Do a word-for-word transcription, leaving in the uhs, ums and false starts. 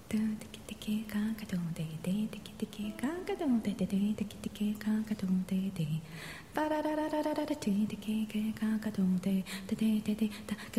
ドゥテキテキカンカドンデデテキテキカンカドンデデデテキテキカンカドンデデバラララララララテテキカンカドンデデデデデ